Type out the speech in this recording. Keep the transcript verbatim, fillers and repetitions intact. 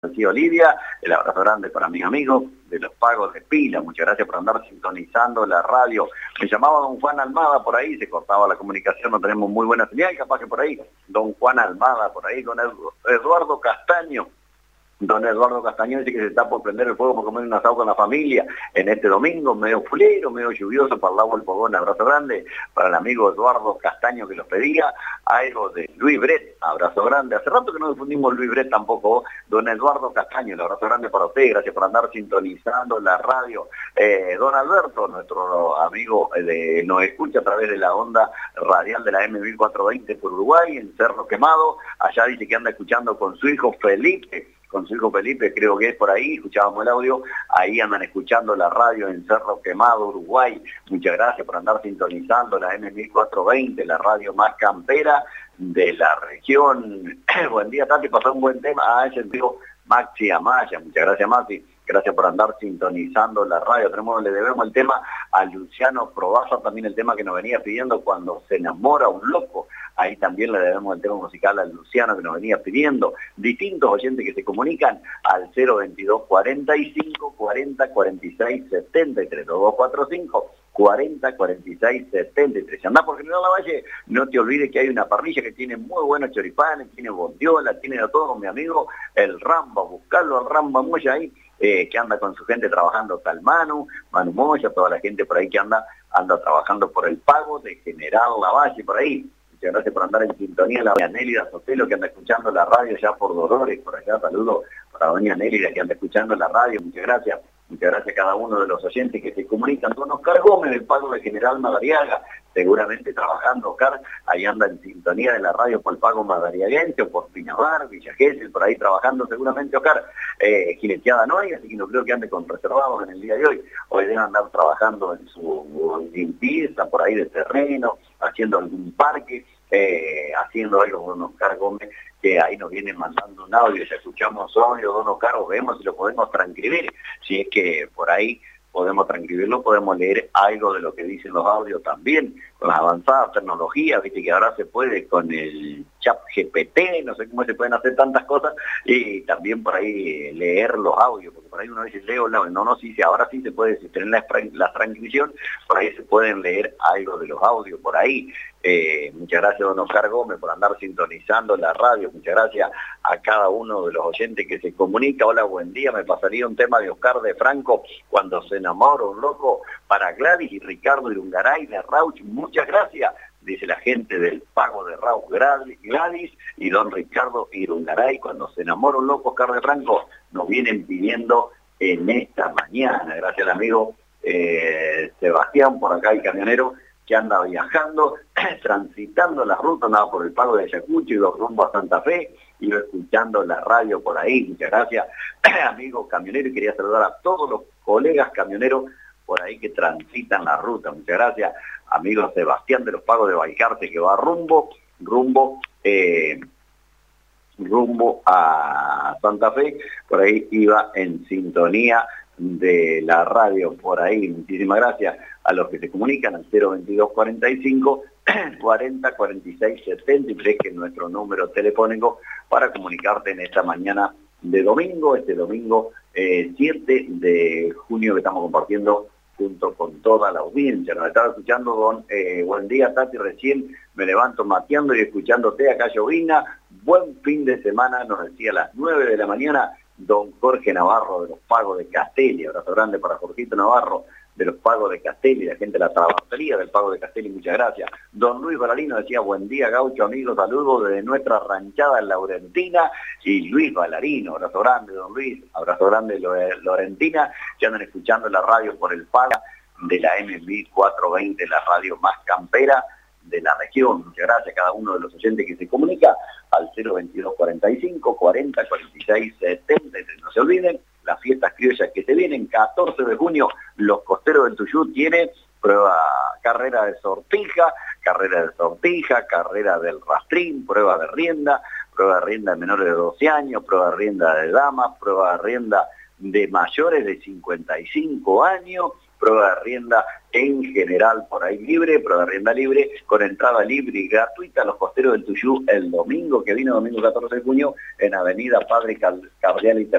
Sí, Olivia, el abrazo grande para mis amigos de los pagos de pila. Muchas gracias por andar sintonizando la radio. Me llamaba don Juan Almada por ahí, se cortaba la comunicación, no tenemos muy buena señal, capaz que por ahí, don Juan Almada por ahí, don Eduardo Castaño. Don Eduardo Castaño dice que se está por prender el fuego por comer un asado con la familia en este domingo, medio fulero, medio lluvioso, para el lado del fogón. Abrazo grande para el amigo Eduardo Castaño que los pedía. Algo de Luis Bret, abrazo grande. Hace rato que no difundimos Luis Bret tampoco. Don Eduardo Castaño, el abrazo grande para usted, gracias por andar sintonizando la radio. Eh, don Alberto, nuestro amigo, eh, de, nos escucha a través de la onda radial de la M mil cuatrocientos veinte por Uruguay, en Cerro Quemado. Allá dice que anda escuchando con su hijo Felipe. con su hijo Felipe, creo que es por ahí, escuchábamos el audio, ahí andan escuchando la radio en Cerro Quemado, Uruguay. Muchas gracias por andar sintonizando la M mil cuatrocientos veinte, la radio más campera de la región. Buen día, Tati, pasó un buen tema. Ah, ese tío Maxi Amaya, muchas gracias, Maxi. Gracias por andar sintonizando la radio. Tenemos, le debemos el tema a Luciano Probaza, también el tema que nos venía pidiendo cuando se enamora un loco. Ahí también le debemos el tema musical a Luciano que nos venía pidiendo. Distintos oyentes que se comunican al cero veintidós cuarenta y cinco cuarenta cuarenta y seis setenta y tres, dos cuatro cinco cuarenta cuarenta y seis setenta y tres. Si andás por General Lavalle, no te olvides que hay una parrilla que tiene muy buenos choripanes, tiene bondiola, tiene de todo, mi amigo, el Ramba. Buscarlo al Ramba Moya ahí, eh, que anda con su gente trabajando, tal Manu, Manu Moya, toda la gente por ahí que anda, anda trabajando por el pago de General Lavalle, por ahí. Muchas gracias por andar en sintonía. La doña Nélida Sotelo que anda escuchando la radio ya por Dolores, por allá, saludo para doña Nélida que anda escuchando la radio, muchas gracias. Muchas gracias a cada uno de los oyentes que se comunican con Oscar Gómez del pago de General Madariaga, seguramente trabajando Oscar, ahí anda en sintonía de la radio por el pago madariaguense o por Pinamar, Villa Gesell, por ahí trabajando seguramente Oscar, eh, gileteada no hay, así que no creo que ande con reservados en el día de hoy, hoy deben andar trabajando en su limpieza por ahí de terreno, haciendo algún parque, eh, haciendo algo con Oscar Gómez, que ahí nos vienen mandando un audio, ya escuchamos audio, don Oscar, vemos si lo podemos transcribir, si es que por ahí podemos transcribirlo, podemos leer algo de lo que dicen los audios también, con las avanzadas tecnologías, viste que ahora se puede con el chat G P T, no sé cómo se pueden hacer tantas cosas, y también por ahí leer los audios, porque por ahí uno dice, leo, no, no, sí, sí, ahora sí se puede, si tener la, la transcripción, por ahí se pueden leer algo de los audios, por ahí. Eh, muchas gracias, don Oscar Gómez, por andar sintonizando la radio. Muchas gracias a cada uno de los oyentes que se comunica. Hola, buen día. Me pasaría un tema de Oscar de Franco, Cuando se enamora un loco, para Gladys y Ricardo Irungaray de Rauch. Muchas gracias, dice la gente del pago de Rauch, Gladys y don Ricardo Irungaray. Cuando se enamora un loco, Oscar de Franco, nos vienen pidiendo en esta mañana. Gracias al amigo eh, Sebastián, por acá el camionero, que anda viajando, transitando la ruta, andaba por el pago de Ayacucho, iba rumbo a Santa Fe, iba escuchando la radio por ahí. Muchas gracias, amigo camionero, y quería saludar a todos los colegas camioneros por ahí que transitan la ruta. Muchas gracias, amigo Sebastián de los Pagos de Baicarte, que va rumbo, rumbo, eh, rumbo a Santa Fe, por ahí iba en sintonía de la radio por ahí. Muchísimas gracias a los que se comunican al cero veintidós cuarenta y cinco cuarenta cuarenta y seis setenta y tres, que es nuestro número telefónico para comunicarte en esta mañana de domingo, este domingo eh, siete de junio, que estamos compartiendo junto con toda la audiencia. Nos estaba escuchando, don, eh, buen día, Tati, recién me levanto mateando y escuchándote acá, llovina, buen fin de semana, nos decía a las nueve de la mañana, don Jorge Navarro de los Pagos de Castelli. Abrazo grande para Jorgito Navarro de los Pagos de Castelli, la gente de la trabajaría del Pago de Castelli, muchas gracias. Don Luis Balarino decía, buen día, Gaucho, amigos, saludos desde nuestra ranchada en Laurentina, y Luis Balarino, abrazo grande, don Luis, abrazo grande, Laurentina, que andan escuchando la radio por el Pago de la M mil cuatrocientos veinte, la radio más campera de la región. Muchas gracias a cada uno de los oyentes que se comunica al cero veintidós cuarenta y cinco cuarenta cuarenta y seis setenta y tres. No se olviden, las fiestas criollas que se vienen, catorce de junio, los Costeros del Tuyú tienen prueba, carrera de sortija, carrera de sortija, carrera del rastrín, prueba de rienda, prueba de rienda de menores de doce años, prueba de rienda de damas, prueba de rienda de mayores de cincuenta y cinco años, prueba de rienda en general por ahí libre, prueba de rienda libre, con entrada libre y gratuita a los Costeros del Tuyú el domingo que vino, domingo catorce de junio, en Avenida Padre Cardial y